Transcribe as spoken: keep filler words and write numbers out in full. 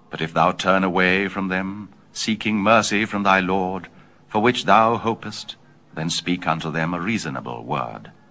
But if thou turn away from them, seeking mercy from thy Lord, for which thou hopest, then speak unto them a reasonable word.